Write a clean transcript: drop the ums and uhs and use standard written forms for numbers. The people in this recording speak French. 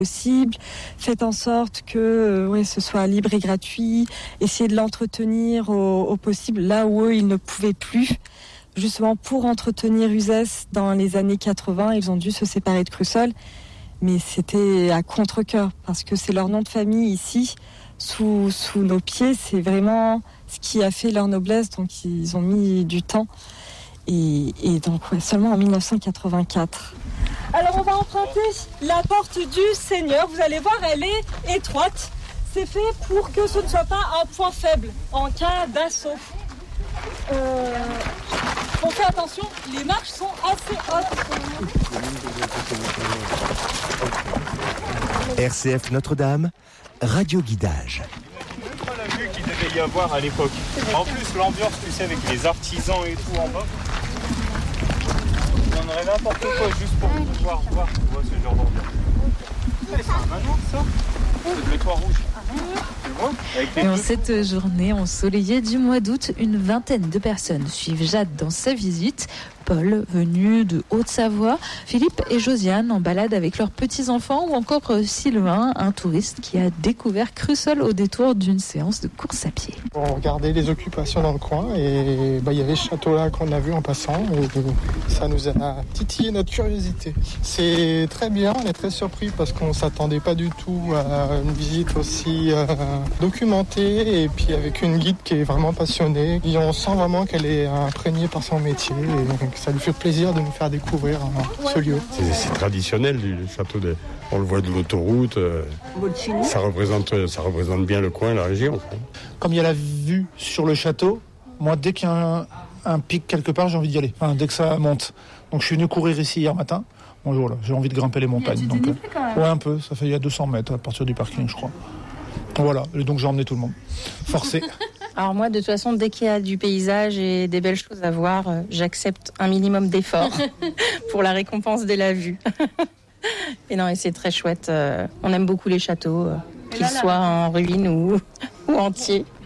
possible, faites en sorte que ce soit libre et gratuit, essayez de l'entretenir au possible là où eux ils ne pouvaient plus. Justement pour entretenir Uzès dans les années 80, ils ont dû se séparer de Crussol, mais c'était à contre-cœur parce que c'est leur nom de famille ici, sous nos pieds, c'est vraiment ce qui a fait leur noblesse, donc ils ont mis du temps et donc seulement en 1984. Alors on va emprunter la porte du Seigneur, vous allez voir elle est étroite, c'est fait pour que ce ne soit pas un point faible en cas d'assaut. On fait attention, les marches sont assez hautes. RCF Notre-Dame, radio guidage. C'est pas la vue qu'il devait y avoir à l'époque. En plus l'ambiance, tu sais, avec les artisans et tout en bas. On aurait n'importe quoi juste pour pouvoir voir ce genre d'ambiance. C'est un manoir ça. C'est le toit rouge. Et en cette journée ensoleillée du mois d'août, une vingtaine de personnes suivent Jade dans sa visite. Paul, venu de Haute-Savoie, Philippe et Josiane en balade avec leurs petits-enfants ou encore Sylvain, un touriste qui a découvert Crussol au détour d'une séance de course à pied. On regardait les occupations dans le coin et il y avait ce château-là qu'on a vu en passant et ça nous a titillé notre curiosité. C'est très bien, on est très surpris parce qu'on ne s'attendait pas du tout à une visite aussi documentée et puis avec une guide qui est vraiment passionnée. Et on sent vraiment qu'elle est imprégnée par son métier et ça lui fait plaisir de nous faire découvrir ce lieu. C'est traditionnel, le château. On le voit de l'autoroute. Ça représente bien le coin, la région. Comme il y a la vue sur le château, moi, dès qu'il y a un pic quelque part, j'ai envie d'y aller. Enfin, dès que ça monte. Donc, je suis venu courir ici hier matin. Bon, voilà, j'ai envie de grimper les montagnes. Donc, ouais, un peu. Ça fait il y a 200 mètres à partir du parking, je crois. Voilà. Et donc, j'ai emmené tout le monde. Forcé. Alors moi, de toute façon, dès qu'il y a du paysage et des belles choses à voir, j'accepte un minimum d'effort pour la récompense de la vue. Et non, et c'est très chouette. On aime beaucoup les châteaux, qu'ils soient en ruine ou entiers.